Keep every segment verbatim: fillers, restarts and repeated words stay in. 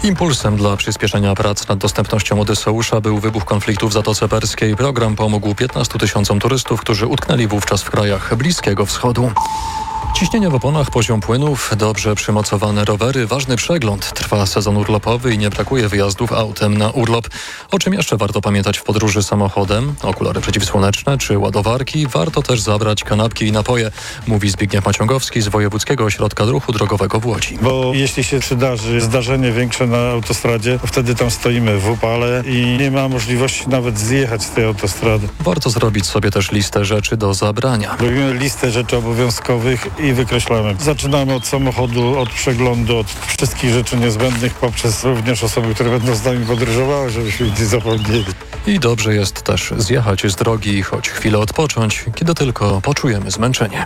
Impulsem dla przyspieszenia prac nad dostępnością Odyseusza był wybuch konfliktu w Zatoce Perskiej. Program pomógł piętnastu tysiącom turystów, którzy utknęli wówczas w krajach Bliskiego Wschodu. Ciśnienie w oponach, poziom płynów, dobrze przymocowane rowery, ważny przegląd. Trwa sezon urlopowy i nie brakuje wyjazdów autem na urlop. O czym jeszcze warto pamiętać w podróży samochodem? Okulary przeciwsłoneczne czy ładowarki? Warto też zabrać kanapki i napoje, mówi Zbigniew Maciągowski z Wojewódzkiego Ośrodka Ruchu Drogowego w Łodzi. Bo jeśli się przydarzy zdarzenie większe na autostradzie, wtedy tam stoimy w upale i nie ma możliwości nawet zjechać z tej autostrady. Warto zrobić sobie też listę rzeczy do zabrania. Robimy listę rzeczy obowiązkowych i wykreślamy. Zaczynamy od samochodu, od przeglądu, od wszystkich rzeczy niezbędnych, poprzez również osoby, które będą z nami podróżowały, żebyśmy nic nie zapomnieli. I dobrze jest też zjechać z drogi i choć chwilę odpocząć, kiedy tylko poczujemy zmęczenie.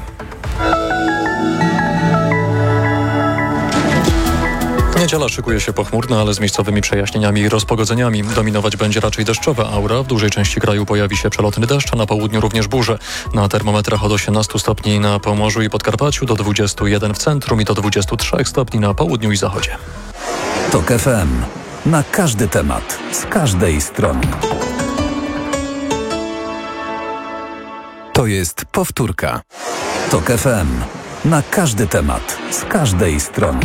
Niedziela szykuje się pochmurna, ale z miejscowymi przejaśnieniami i rozpogodzeniami. Dominować będzie raczej deszczowa aura. W dużej części kraju pojawi się przelotny deszcz, a na południu również burze. Na termometrach od osiemnastu stopni na Pomorzu i Podkarpaciu, do dwudziestu jeden w centrum i do dwudziestu trzech stopni na południu i zachodzie. Tok F M. Na każdy temat, z każdej strony. To jest powtórka. Tok F M. Na każdy temat, z każdej strony.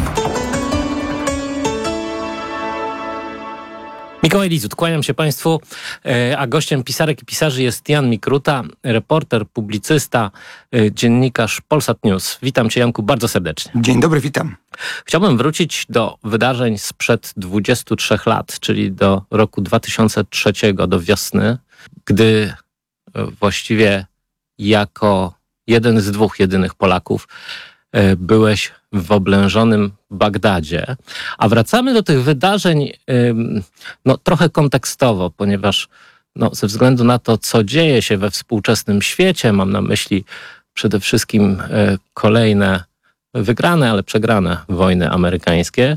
Mikołaj Lizut, kłaniam się Państwu, a gościem pisarek i pisarzy jest Jan Mikruta, reporter, publicysta, dziennikarz Polsat News. Witam Cię, Janku, bardzo serdecznie. Dzień dobry, witam. Chciałbym wrócić do wydarzeń sprzed dwudziestu trzech lat, czyli do roku dwa tysiące trzeciego, do wiosny, gdy właściwie jako jeden z dwóch jedynych Polaków byłeś w oblężonym Bagdadzie. A wracamy do tych wydarzeń no, trochę kontekstowo, ponieważ no, ze względu na to, co dzieje się we współczesnym świecie, mam na myśli przede wszystkim kolejne wygrane, ale przegrane wojny amerykańskie,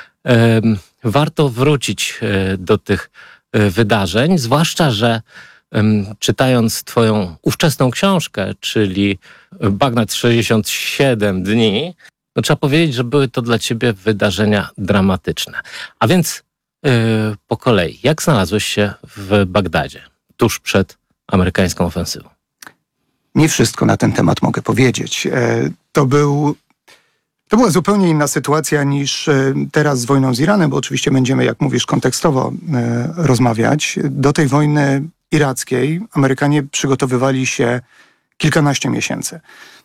warto wrócić do tych wydarzeń, zwłaszcza, że czytając twoją ówczesną książkę, czyli Bagdad sześćdziesiąt siedem dni, no trzeba powiedzieć, że były to dla ciebie wydarzenia dramatyczne. A więc yy, po kolei, jak znalazłeś się w Bagdadzie tuż przed amerykańską ofensywą? Nie wszystko na ten temat mogę powiedzieć. E, to był... To była zupełnie inna sytuacja niż teraz z wojną z Iranem, bo oczywiście będziemy, jak mówisz, kontekstowo e, rozmawiać. Do tej wojny irackiej Amerykanie przygotowywali się kilkanaście miesięcy.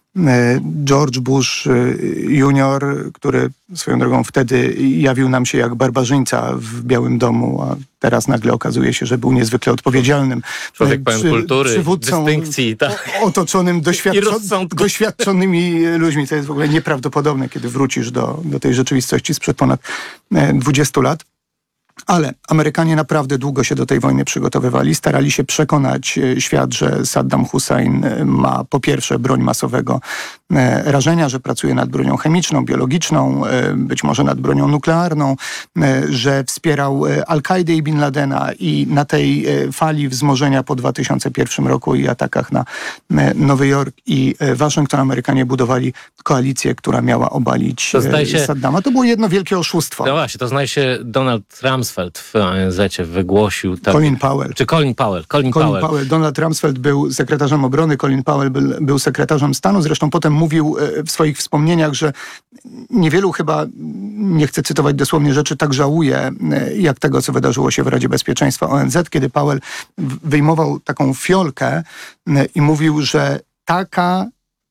George Bush junior, który swoją drogą wtedy jawił nam się jak barbarzyńca w Białym Domu, a teraz nagle okazuje się, że był niezwykle odpowiedzialnym człowiek pełen przy, kultury, przywódcą dystynkcji, tak. otoczonym doświadczo- doświadczonymi ludźmi. To jest w ogóle nieprawdopodobne, kiedy wrócisz do, do tej rzeczywistości sprzed ponad dwudziestu lat. Ale Amerykanie naprawdę długo się do tej wojny przygotowywali. Starali się przekonać świat, że Saddam Hussein ma po pierwsze broń masowego rażenia, że pracuje nad bronią chemiczną, biologiczną, być może nad bronią nuklearną, że wspierał Al-Kaidę i Bin Ladena i na tej fali wzmożenia po dwa tysiące pierwszym roku i atakach na Nowy Jork i Waszyngton Amerykanie budowali koalicję, która miała obalić to się, Saddama. To było jedno wielkie oszustwo. No właśnie, to zdaje się Donald Rumsfeld w O N Z-cie wygłosił... Tak, Colin Powell. Czy Colin Powell. Colin, Colin Powell. Powell. Donald Rumsfeld był sekretarzem obrony, Colin Powell był, był sekretarzem stanu. Zresztą potem mówił w swoich wspomnieniach, że niewielu chyba, nie chcę cytować dosłownie rzeczy, tak żałuje, jak tego, co wydarzyło się w Radzie Bezpieczeństwa O N Z, kiedy Powell wyjmował taką fiolkę i mówił, że taka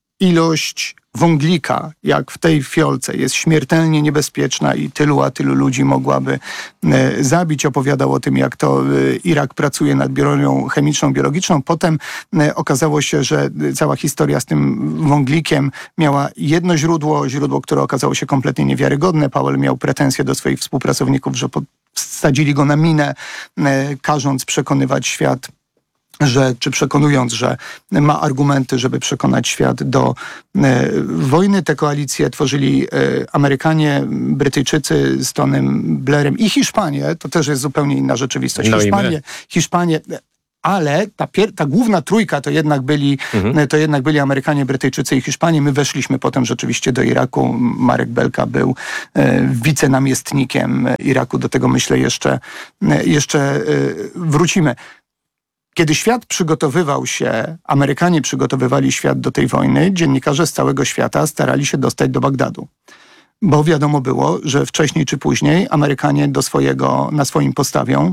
ilość wąglika, jak w tej fiolce, jest śmiertelnie niebezpieczna i tylu a tylu ludzi mogłaby e, zabić. Opowiadał o tym, jak to e, Irak pracuje nad bronią chemiczną, biologiczną. Potem e, okazało się, że cała historia z tym wąglikiem miała jedno źródło, źródło, które okazało się kompletnie niewiarygodne. Powell miał pretensje do swoich współpracowników, że wsadzili go na minę, e, każąc przekonywać świat, że, czy przekonując, że ma argumenty, żeby przekonać świat do e, wojny. Te koalicje tworzyli e, Amerykanie, Brytyjczycy z Tonym Blairem i Hiszpanie. To też jest zupełnie inna rzeczywistość. No Hiszpanie, Hiszpanie ale ta, pier- ta główna trójka to jednak, byli, mhm. to jednak byli Amerykanie, Brytyjczycy i Hiszpanie. My weszliśmy potem rzeczywiście do Iraku. Marek Belka był e, wicenamiestnikiem Iraku. Do tego myślę jeszcze, e, jeszcze e, wrócimy. Kiedy świat przygotowywał się, Amerykanie przygotowywali świat do tej wojny, dziennikarze z całego świata starali się dostać do Bagdadu. Bo wiadomo było, że wcześniej czy później Amerykanie do swojego, na swoim postawią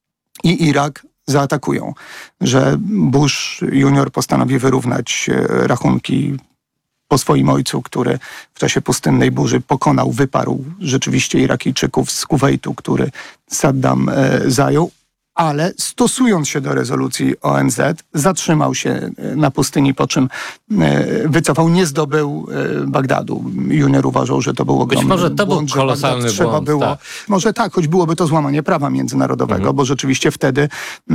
i Irak zaatakują. Że Bush junior postanowi wyrównać rachunki po swoim ojcu, który w czasie pustynnej burzy pokonał, wyparł rzeczywiście Irakijczyków z Kuwejtu, który Saddam e, zajął. Ale stosując się do rezolucji O N Z, zatrzymał się na pustyni, po czym wycofał, nie zdobył Bagdadu. Junior uważał, że to był ogromny Być może to błąd, był kolosalny trzeba błąd. Było, tak. Może tak, choć byłoby to złamanie prawa międzynarodowego, mhm. bo rzeczywiście wtedy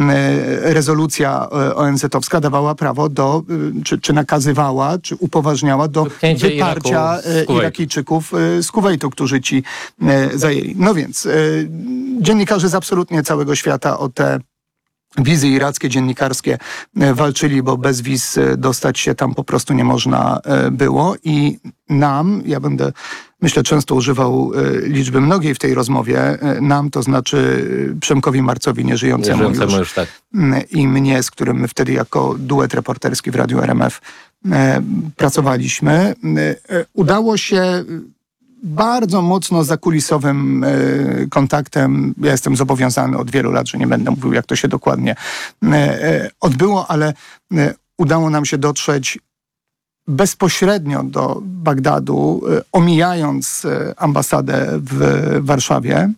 rezolucja O N Z-owska dawała prawo do, czy, czy nakazywała, czy upoważniała do Wypchnięcie wyparcia Irakijczyków z Kuwejtu, którzy ci zajęli. No więc dziennikarze z absolutnie całego świata o te wizy irackie, dziennikarskie walczyli, bo bez wiz dostać się tam po prostu nie można było. I nam, ja będę, myślę, często używał liczby mnogiej w tej rozmowie, nam, to znaczy Przemkowi Marcowi, nieżyjącemu, nieżyjącemu już, już tak. i mnie, z którym my wtedy jako duet reporterski w Radiu R M F pracowaliśmy. Udało się bardzo mocno zakulisowym e, kontaktem. Ja jestem zobowiązany od wielu lat, że nie będę mówił, jak to się dokładnie e, e, odbyło, ale e, udało nam się dotrzeć bezpośrednio do Bagdadu, e, omijając e, ambasadę w Warszawie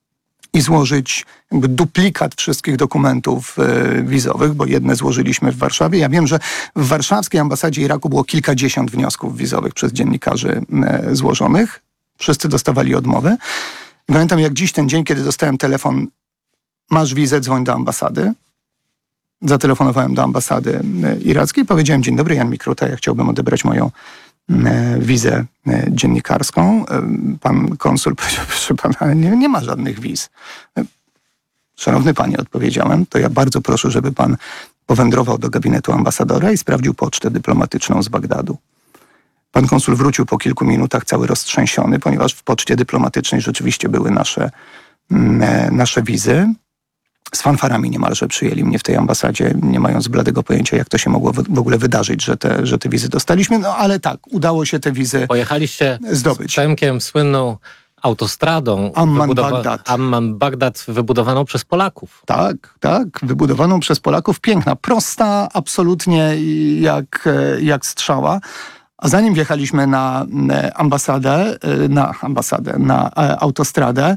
i złożyć jakby duplikat wszystkich dokumentów e, wizowych, bo jedne złożyliśmy w Warszawie. Ja wiem, że w warszawskiej ambasadzie Iraku było kilkadziesiąt wniosków wizowych przez dziennikarzy e, złożonych. Wszyscy dostawali odmowy. Pamiętam jak dziś ten dzień, kiedy dostałem telefon, masz wizę, dzwoń do ambasady. Zatelefonowałem do ambasady irackiej i powiedziałem, dzień dobry, Jan Mikruta, ja chciałbym odebrać moją e, wizę e, dziennikarską. E, pan konsul powiedział, proszę pana, nie, nie ma żadnych wiz. E, Szanowny panie, odpowiedziałem, to ja bardzo proszę, żeby pan powędrował do gabinetu ambasadora i sprawdził pocztę dyplomatyczną z Bagdadu. Pan konsul wrócił po kilku minutach cały roztrzęsiony, ponieważ w poczcie dyplomatycznej rzeczywiście były nasze, mm, nasze wizy. Z fanfarami niemalże przyjęli mnie w tej ambasadzie, nie mając bladego pojęcia, jak to się mogło w ogóle wydarzyć, że te, że te wizy dostaliśmy. No ale tak, udało się te wizy Pojechaliście zdobyć. z Przemkiem słynną autostradą Amman-Bagdad. Amman-Bagdad wybudowaną przez Polaków. Tak, tak, wybudowaną przez Polaków. Piękna, prosta, absolutnie jak, jak strzała. A zanim wjechaliśmy na ambasadę, na ambasadę, na autostradę,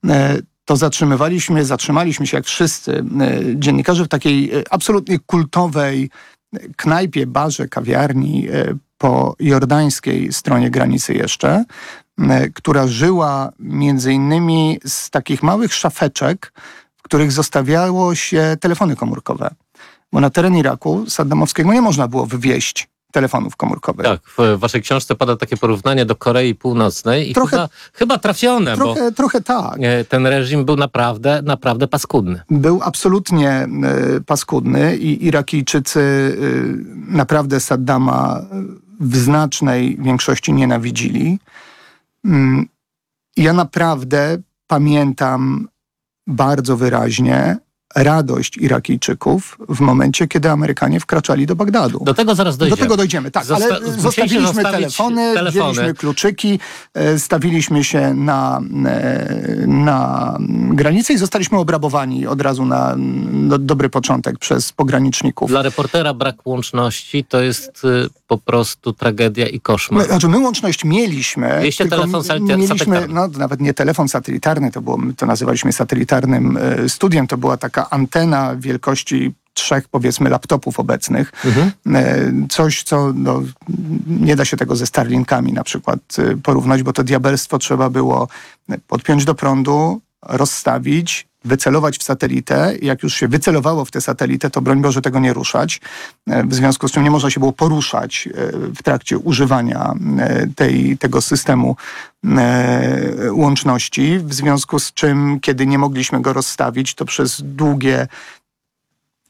to zatrzymywaliśmy, zatrzymaliśmy się jak wszyscy dziennikarze w takiej absolutnie kultowej knajpie, barze, kawiarni po jordańskiej stronie granicy jeszcze, która żyła między innymi z takich małych szafeczek, w których zostawiało się telefony komórkowe. Bo na teren Iraku saddamowskiego nie można było wywieźć telefonów komórkowych. Tak, w waszej książce pada takie porównanie do Korei Północnej i trochę, chyba, chyba trafione, trochę, bo trochę tak. ten reżim był naprawdę, naprawdę paskudny. Był absolutnie y, paskudny i Irakijczycy y, naprawdę Saddama w znacznej większości nienawidzili. Y, ja naprawdę pamiętam bardzo wyraźnie radość Irakijczyków w momencie, kiedy Amerykanie wkraczali do Bagdadu. Do tego zaraz dojdziemy. Do tego dojdziemy, tak. Zosta- ale zostawiliśmy telefony, telefony, wzięliśmy kluczyki, e, stawiliśmy się na, e, na granicy i zostaliśmy obrabowani od razu na do, dobry początek przez pograniczników. Dla reportera brak łączności to jest y, po prostu tragedia i koszmar. My, znaczy my łączność mieliśmy. Mieliście telefon satelita- mieliśmy, satelitarny. no nawet nie telefon satelitarny, to było, my to nazywaliśmy satelitarnym e, studiem, to była taka antena wielkości trzech, powiedzmy, laptopów obecnych. Mhm. E, coś, co no, nie da się tego ze Starlinkami na przykład e, porównać, bo to diabelstwo trzeba było podpiąć do prądu, rozstawić, wycelować w satelitę. Jak już się wycelowało w tę satelitę, to broń Boże tego nie ruszać. W związku z czym nie można się było poruszać w trakcie używania tej, tego systemu łączności. W związku z czym, kiedy nie mogliśmy go rozstawić, to przez długie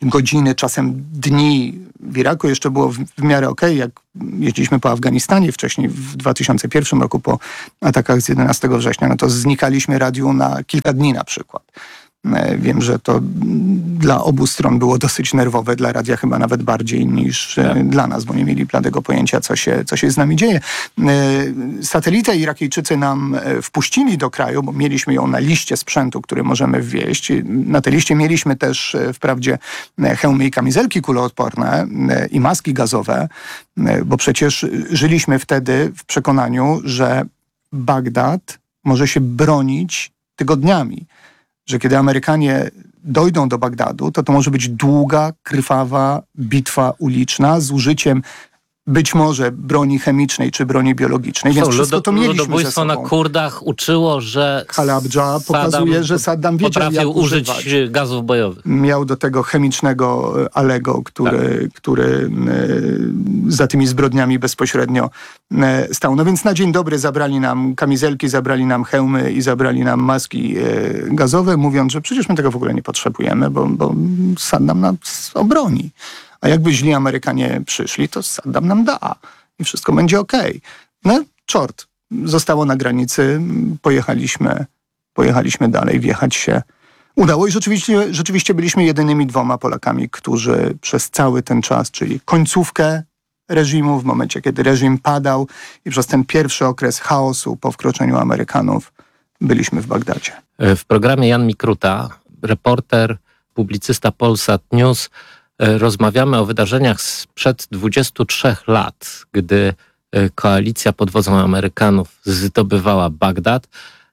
godziny, czasem dni. W Iraku jeszcze było w, w miarę okej, jak jeździliśmy po Afganistanie wcześniej, w dwa tysiące pierwszym roku po atakach z jedenastego września, no to znikaliśmy radiu na kilka dni na przykład. Wiem, że to dla obu stron było dosyć nerwowe, dla radia chyba nawet bardziej niż tak. dla nas, bo nie mieli bladego pojęcia, co się, co się z nami dzieje. Satelitę Irakijczycy nam wpuścili do kraju, bo mieliśmy ją na liście sprzętu, który możemy wwieźć. Na tej liście mieliśmy też wprawdzie hełmy i kamizelki kuloodporne i maski gazowe, bo przecież żyliśmy wtedy w przekonaniu, że Bagdad może się bronić tygodniami. Że kiedy Amerykanie dojdą do Bagdadu, to to może być długa, krwawa bitwa uliczna z użyciem być może broni chemicznej czy broni biologicznej, więc so, wszystko to mieliśmy ludobójstwo ze sobą. na Kurdach uczyło, że Halabja pokazuje, że Saddam wiedział, potrafił jak użyć używać. gazów bojowych. Miał do tego chemicznego Allego, który, tak. który za tymi zbrodniami bezpośrednio stał. No więc na dzień dobry zabrali nam kamizelki, zabrali nam hełmy i zabrali nam maski gazowe, mówiąc, że przecież my tego w ogóle nie potrzebujemy, bo, bo Saddam nas obroni. A jakby źli Amerykanie przyszli, to Saddam nam da i wszystko będzie okej. No, czort. Zostało na granicy, pojechaliśmy, pojechaliśmy dalej, wjechać się udało i rzeczywiście, rzeczywiście byliśmy jedynymi dwoma Polakami, którzy przez cały ten czas, czyli końcówkę reżimu, w momencie, kiedy reżim padał i przez ten pierwszy okres chaosu po wkroczeniu Amerykanów, byliśmy w Bagdadzie. W programie Jan Mikruta, reporter, publicysta Polsat News, rozmawiamy o wydarzeniach sprzed dwudziestu trzech lat, gdy koalicja pod wodzą Amerykanów zdobywała Bagdad.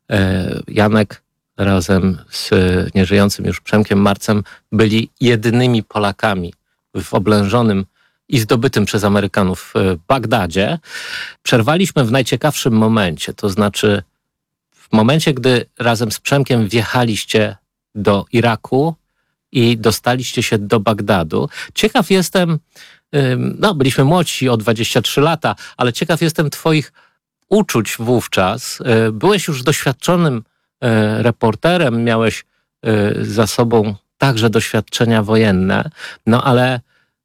Janek razem z nieżyjącym już Przemkiem Marcem byli jedynymi Polakami w oblężonym i zdobytym przez Amerykanów Bagdadzie. Przerwaliśmy w najciekawszym momencie, to znaczy w momencie, gdy razem z Przemkiem wjechaliście do Iraku i dostaliście się do Bagdadu. Ciekaw jestem, no byliśmy młodsi o dwadzieścia trzy lata, ale ciekaw jestem twoich uczuć wówczas. Byłeś już doświadczonym reporterem, miałeś za sobą także doświadczenia wojenne, no ale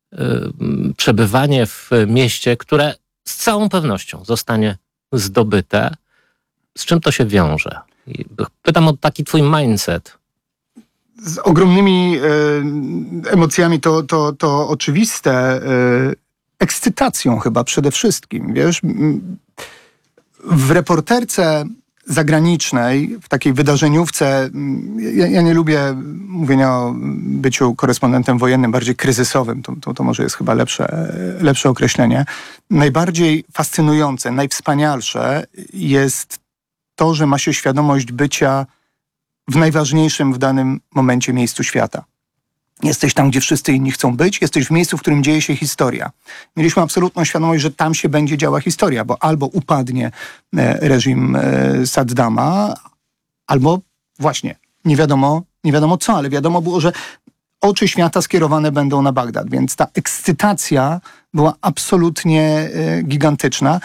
przebywanie w mieście, które z całą pewnością zostanie zdobyte, z czym to się wiąże? Pytam o taki twój mindset. Z ogromnymi e, emocjami to, to, to oczywiste. E, ekscytacją chyba przede wszystkim, wiesz. W reporterce zagranicznej, w takiej wydarzeniówce, ja, ja nie lubię mówienia o byciu korespondentem wojennym, bardziej kryzysowym, to, to, to może jest chyba lepsze, lepsze określenie. Najbardziej fascynujące, najwspanialsze jest to, że ma się świadomość bycia w najważniejszym w danym momencie miejscu świata. Jesteś tam, gdzie wszyscy inni chcą być, jesteś w miejscu, w którym dzieje się historia. Mieliśmy absolutną świadomość, że tam się będzie działa historia, bo albo upadnie reżim Saddama, albo właśnie nie wiadomo, nie wiadomo co, ale wiadomo było, że oczy świata skierowane będą na Bagdad, więc ta ekscytacja była absolutnie gigantyczna.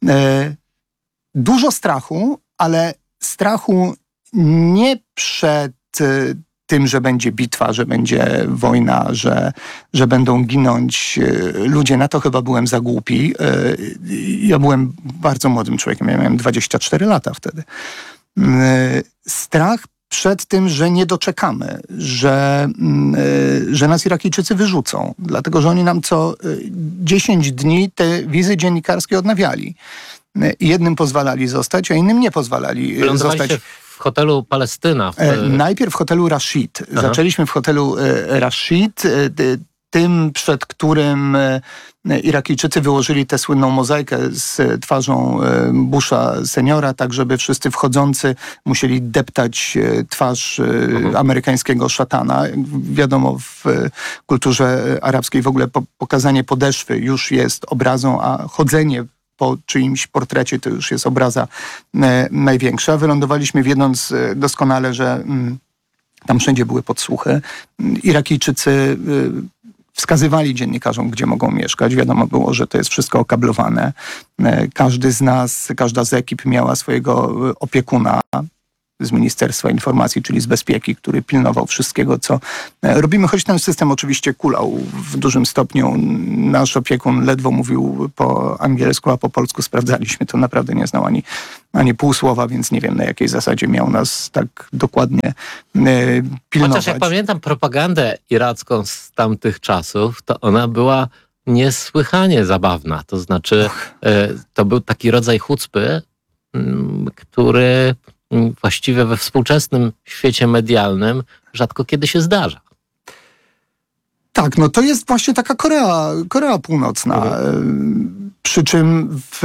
Dużo strachu, ale strachu nie przed tym, że będzie bitwa, że będzie wojna, że, że będą ginąć ludzie. Na to chyba byłem za głupi. Ja byłem bardzo młodym człowiekiem. Ja miałem dwadzieścia cztery lata wtedy. Strach przed tym, że nie doczekamy, że, że nas Irakijczycy wyrzucą. Dlatego, że oni nam co dziesięć dni te wizy dziennikarskie odnawiali. Jednym pozwalali zostać, a innym nie pozwalali zostać. W hotelu Palestyna. W... Najpierw w hotelu Rashid. Aha. Zaczęliśmy w hotelu Rashid, tym, przed którym Irakijczycy wyłożyli tę słynną mozaikę z twarzą Busha seniora, tak żeby wszyscy wchodzący musieli deptać twarz Aha. amerykańskiego szatana. Wiadomo, w kulturze arabskiej w ogóle pokazanie podeszwy już jest obrazą, a chodzenie po czyimś portrecie to już jest obraza e, największa. Wylądowaliśmy wiedząc e, doskonale, że m, tam wszędzie były podsłuchy. Irakijczycy e, wskazywali dziennikarzom, gdzie mogą mieszkać. Wiadomo było, że to jest wszystko okablowane. E, każdy z nas, każda z ekip miała swojego opiekuna. z Ministerstwa Informacji, czyli z Bezpieki, który pilnował wszystkiego, co robimy, choć ten system oczywiście kulał w dużym stopniu. Nasz opiekun ledwo mówił po angielsku, a po polsku sprawdzaliśmy. To naprawdę nie znał ani, ani pół słowa, więc nie wiem, na jakiej zasadzie miał nas tak dokładnie e, pilnować. Chociaż jak pamiętam propagandę iracką z tamtych czasów, to ona była niesłychanie zabawna. To znaczy, e, to był taki rodzaj chucpy, m, który m, właściwie we współczesnym świecie medialnym rzadko kiedy się zdarza. Tak, no to jest właśnie taka Korea, Korea Północna. Mhm. Przy czym w,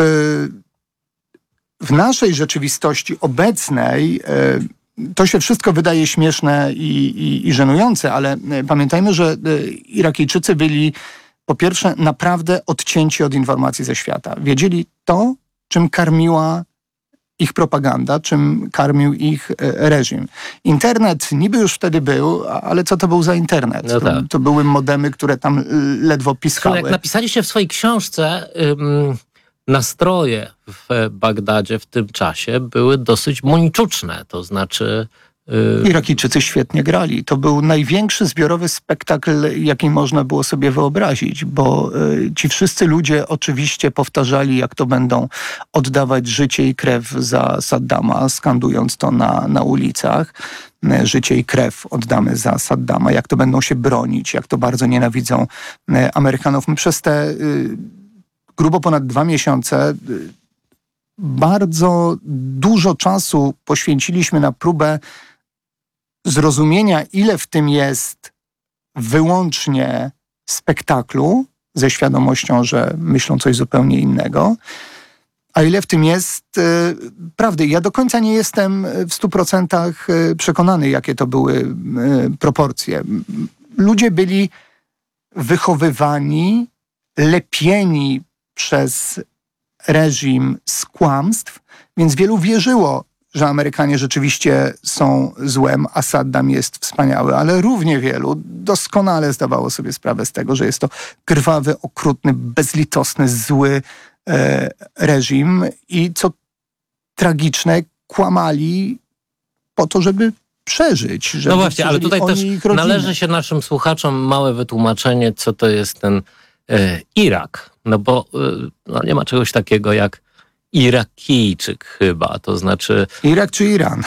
w naszej rzeczywistości obecnej to się wszystko wydaje śmieszne i, i, i żenujące, ale pamiętajmy, że Irakijczycy byli po pierwsze naprawdę odcięci od informacji ze świata. Wiedzieli to, czym karmiła ich propaganda, czym karmił ich reżim. Internet niby już wtedy był, ale co to był za internet? No tak. to, to były modemy, które tam ledwo piskały. Jak napisaliście w swojej książce, ym, nastroje w Bagdadzie w tym czasie były dosyć mończuczne, to znaczy... Yy... Irakijczycy świetnie grali. To był największy zbiorowy spektakl, jaki można było sobie wyobrazić, bo y, ci wszyscy ludzie oczywiście powtarzali, jak to będą oddawać życie i krew za Saddama, skandując to na, na ulicach. Y, życie i krew oddamy za Saddama, jak to będą się bronić, jak to bardzo nienawidzą y, Amerykanów. My przez te y, grubo ponad dwa miesiące y, bardzo dużo czasu poświęciliśmy na próbę zrozumienia, ile w tym jest wyłącznie spektaklu, ze świadomością, że myślą coś zupełnie innego, a ile w tym jest y, prawdy. Ja do końca nie jestem w stu procentach przekonany, jakie to były y, proporcje. Ludzie byli wychowywani, lepieni przez reżim z kłamstw, więc wielu wierzyło, że Amerykanie rzeczywiście są złem, a Saddam jest wspaniały, ale równie wielu doskonale zdawało sobie sprawę z tego, że jest to krwawy, okrutny, bezlitosny, zły e, reżim i co tragiczne, kłamali po to, żeby przeżyć. Żeby no właśnie, ale tutaj też należy się naszym słuchaczom małe wytłumaczenie, co to jest ten e, Irak. No bo e, no nie ma czegoś takiego jak Irakijczyk chyba, to znaczy... Irak czy Iran?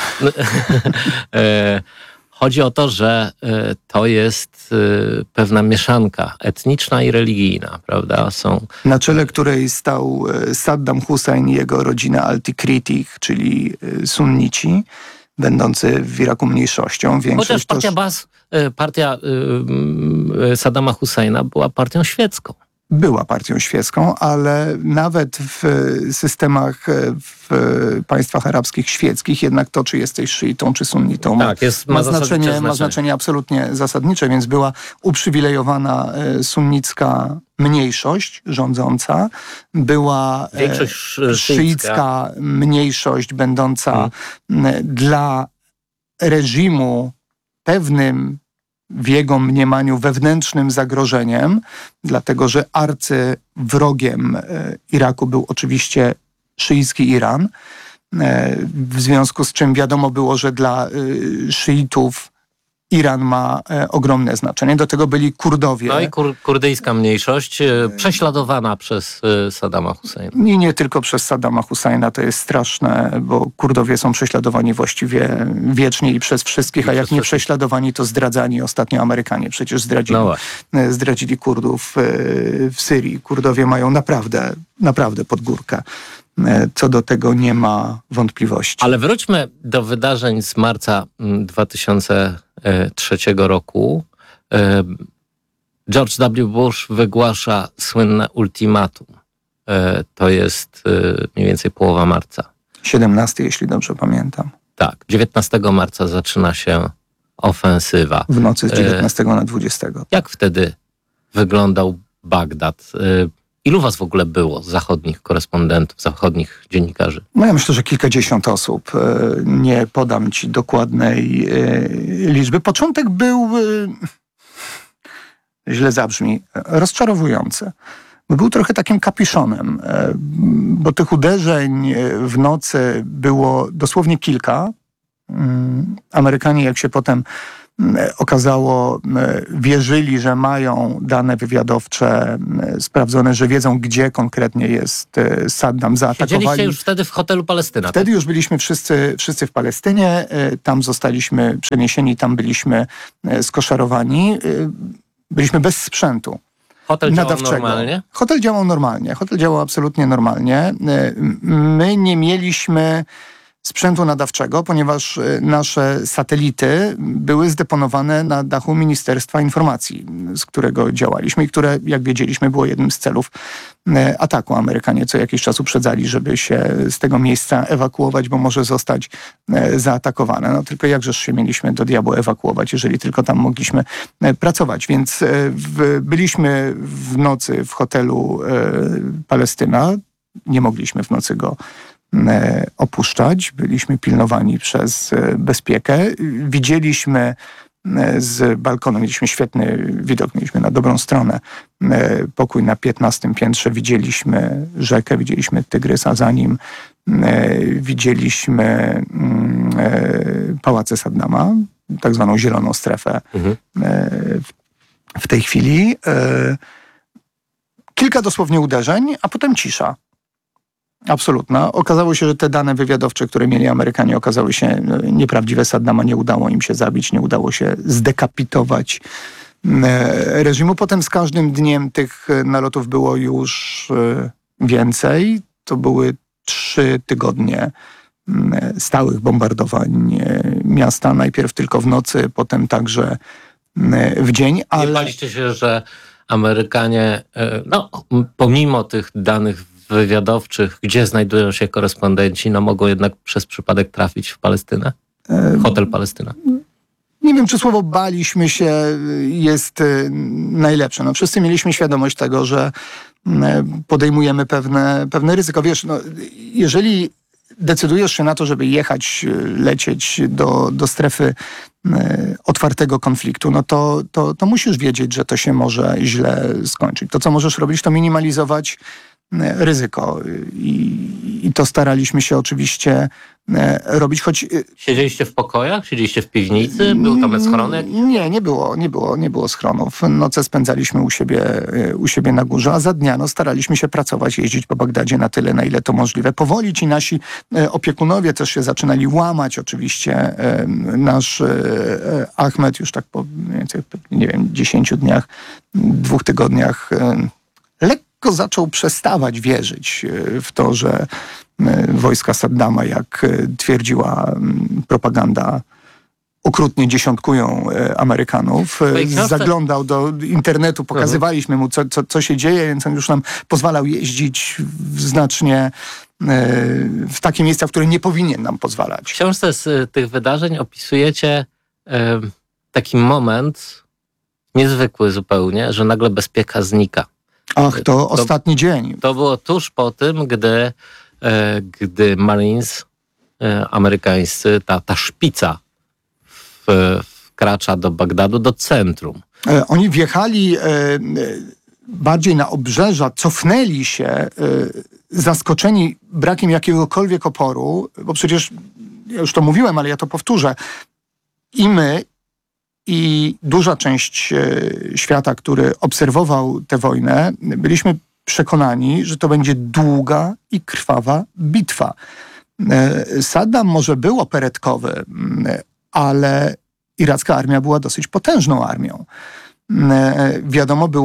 Chodzi o to, że to jest pewna mieszanka etniczna i religijna, prawda? Są... Na czele której stał Saddam Hussein i jego rodzina Al-Tikritich, czyli sunnici, będący w Iraku mniejszością. Większość Chociaż partia to... Bas, partia Saddama Husseina była partią świecką. Była partią świecką, ale nawet w systemach, w państwach arabskich świeckich, jednak to, czy jesteś szyitą, czy sunnitą, tak, jest, ma, ma, znaczenie, znaczenie, ma znaczenie absolutnie zasadnicze, więc była uprzywilejowana sunnicka mniejszość rządząca, była większość szyicka, szyicka mniejszość będąca hmm. dla reżimu pewnym w jego mniemaniu wewnętrznym zagrożeniem, dlatego że arcywrogiem Iraku był oczywiście szyicki Iran, w związku z czym wiadomo było, że dla szyitów Iran ma ogromne znaczenie. Do tego byli Kurdowie. No i kur, kurdyjska mniejszość prześladowana przez Saddama Husseina. I nie tylko przez Saddama Husseina, to jest straszne, bo Kurdowie są prześladowani właściwie wiecznie i przez wszystkich, I a jak nie prześladowani, to zdradzani. Ostatnio Amerykanie przecież zdradzili, no zdradzili Kurdów w Syrii. Kurdowie mają naprawdę, naprawdę pod górkę. Co do tego nie ma wątpliwości. Ale wróćmy do wydarzeń z marca dwa tysiące trzeciego roku. George W. Bush wygłasza słynne ultimatum. To jest mniej więcej połowa marca. siedemnastego, jeśli dobrze pamiętam. Tak, dziewiętnastego marca zaczyna się ofensywa. W nocy z dziewiętnastego na dwudziestego. Jak wtedy wyglądał Bagdad? Ilu was w ogóle było, zachodnich korespondentów, zachodnich dziennikarzy? No ja myślę, że kilkadziesiąt osób. Nie podam ci dokładnej liczby. Początek był, źle zabrzmi, rozczarowujący. Był trochę takim kapiszonem, bo tych uderzeń w nocy było dosłownie kilka. Amerykanie, jak się potem okazało, wierzyli, że mają dane wywiadowcze sprawdzone, że wiedzą, gdzie konkretnie jest Saddam. Zaatakowali. Siedzieliście już wtedy w hotelu Palestyna. Wtedy tak? już byliśmy wszyscy, wszyscy w Palestynie. Tam zostaliśmy przeniesieni, tam byliśmy skoszarowani. Byliśmy bez sprzętu. Hotel działał nadawczego. normalnie? Hotel działał normalnie. Hotel działał absolutnie normalnie. My nie mieliśmy sprzętu nadawczego, ponieważ nasze satelity były zdeponowane na dachu Ministerstwa Informacji, z którego działaliśmy i które, jak wiedzieliśmy, było jednym z celów ataku. Amerykanie co jakiś czas uprzedzali, żeby się z tego miejsca ewakuować, bo może zostać zaatakowane. No tylko jakżeż się mieliśmy do diabła ewakuować, jeżeli tylko tam mogliśmy pracować. Więc w, byliśmy w nocy w hotelu Palestyna. Nie mogliśmy w nocy go opuszczać. Byliśmy pilnowani przez bezpiekę. Widzieliśmy z balkonu, mieliśmy świetny widok, mieliśmy na dobrą stronę pokój na piętnastym piętrze. Widzieliśmy rzekę, widzieliśmy Tygrysa, za nim widzieliśmy pałace Saddama, tak zwaną zieloną strefę mhm. w tej chwili. Kilka dosłownie uderzeń, a potem cisza. Absolutna. Okazało się, że te dane wywiadowcze, które mieli Amerykanie, okazały się nieprawdziwe. Saddama nie udało im się zabić, nie udało się zdekapitować reżimu. Potem z każdym dniem tych nalotów było już więcej. To były trzy tygodnie stałych bombardowań miasta. Najpierw tylko w nocy, potem także w dzień. Ale... Nie baliście się, że Amerykanie, no pomimo tych danych wywiadowczych, gdzie znajdują się korespondenci, no mogą jednak przez przypadek trafić w Palestynę? Hotel Palestyna. Nie wiem, czy słowo baliśmy się jest najlepsze. No, wszyscy mieliśmy świadomość tego, że podejmujemy pewne, pewne ryzyko. Wiesz, no, jeżeli decydujesz się na to, żeby jechać, lecieć do, do strefy otwartego konfliktu, no to, to, to musisz wiedzieć, że to się może źle skończyć. To, co możesz robić, to minimalizować ryzyko. I, i to staraliśmy się oczywiście robić, choć... Siedzieliście w pokojach? Siedzieliście w piwnicy? Był tam schronek? Nie, nie było, nie było, nie było schronów. Noce spędzaliśmy u siebie, u siebie na górze, a za dnia no, staraliśmy się pracować, jeździć po Bagdadzie na tyle, na ile to możliwe. Powoli ci nasi opiekunowie też się zaczynali łamać. Oczywiście nasz Ahmed już tak po, nie wiem, dziesięciu dniach, dwóch tygodniach lekko zaczął przestawać wierzyć w to, że wojska Saddama, jak twierdziła propaganda, okrutnie dziesiątkują Amerykanów. Zaglądał do internetu, pokazywaliśmy mu, co, co, co się dzieje, więc on już nam pozwalał jeździć w znacznie w takie miejsca, w które nie powinien nam pozwalać. W książce z tych wydarzeń opisujecie e, taki moment niezwykły zupełnie, że nagle bezpieka znika. Ach, to, to ostatni to, dzień. To było tuż po tym, gdy, e, gdy Marines e, amerykańscy, ta, ta szpica w, wkracza do Bagdadu, do centrum. E, oni wjechali e, bardziej na obrzeża, cofnęli się, e, zaskoczeni brakiem jakiegokolwiek oporu, bo przecież, ja już to mówiłem, ale ja to powtórzę, i my, i duża część świata, który obserwował tę wojnę, byliśmy przekonani, że to będzie długa i krwawa bitwa. Saddam może był operetkowy, ale iracka armia była dosyć potężną armią. Wiadomo było,